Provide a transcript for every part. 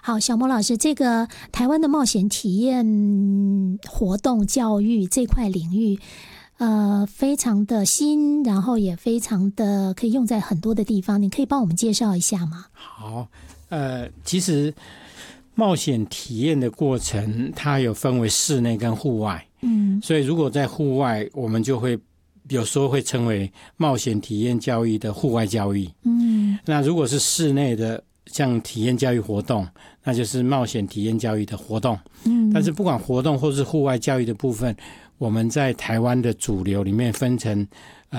好，小魔老师，这个台湾的冒险体验活动教育这块领域，非常的新，然后也非常的可以用在很多的地方，你可以帮我们介绍一下吗？ 好，其实冒险体验的过程，它有分为室内跟户外。所以如果在户外，我们就会有时候会称为冒险体验教育的户外教育。那如果是室内的，像体验教育活动，那就是冒险体验教育的活动。但是不管活动或是户外教育的部分，我们在台湾的主流里面分成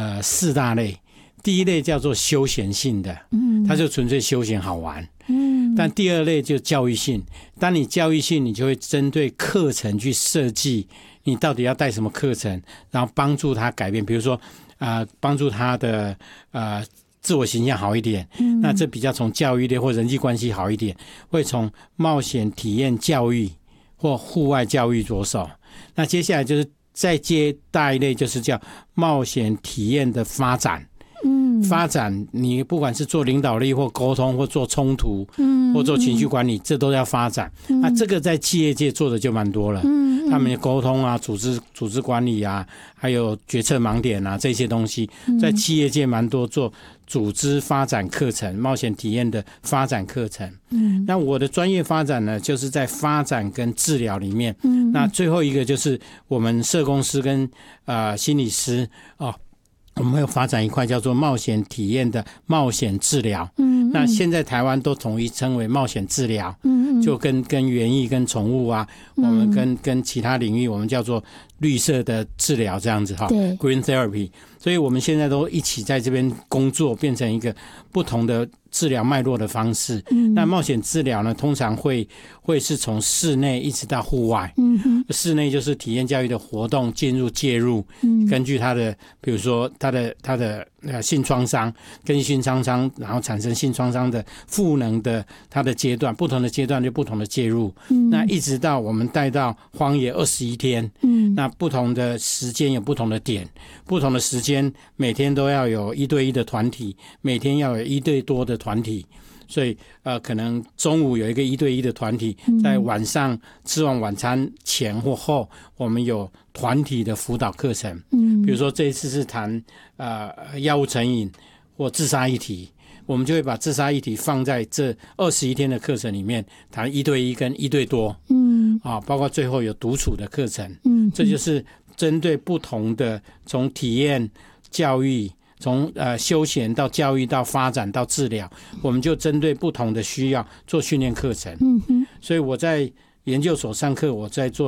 4大类。第一类叫做休闲性的，它就纯粹休闲好玩。但第二类就教育性，当你教育性，你就会针对课程去设计你到底要带什么课程，然后帮助他改变，比如说帮助他的自我形象好一点。那这比较从教育类或人际关系好一点，会从冒险体验教育或户外教育着手。那接下来就是再接大一类，就是叫冒险体验的发展。发展你不管是做领导力或沟通或做冲突或做情绪管理，这都要发展。那这个在企业界做的就蛮多了。他们的沟通啊，组织管理啊，还有决策盲点啊，这些东西在企业界蛮多做组织发展课程，冒险体验的发展课程。那我的专业发展呢，就是在发展跟治疗里面。那最后一个就是我们社工师跟心理师我们会发展一块叫做冒险体验的冒险治疗。那现在台湾都统一称为冒险治疗。就跟园艺跟宠物啊，我们跟其他领域我们叫做绿色的治疗这样子，Green Therapy。所以我们现在都一起在这边工作，变成一个不同的治疗脉络的方式。那冒险治疗呢，通常会是从室内一直到户外。室内就是体验教育的活动介入，根据他的比如说他的性创伤，根据性创伤然后产生性创伤的赋能的他的阶段，不同的阶段就不同的介入。那一直到我们带到荒野21天。那不同的时间有不同的点，不同的时间每天都要有1对1的团体，每天要有1对多的团体。所以可能中午有一个1对1的团体，在晚上吃完晚餐前或后，我们有团体的辅导课程。比如说这一次是谈药物成瘾或自杀议题，我们就会把自杀议题放在这21天的课程里面，谈1对1跟1对多。包括最后有独处的课程。这就是针对不同的，从体验教育，从休闲到教育到发展到治疗，我们就针对不同的需要做训练课程。所以我在研究所上课，我在做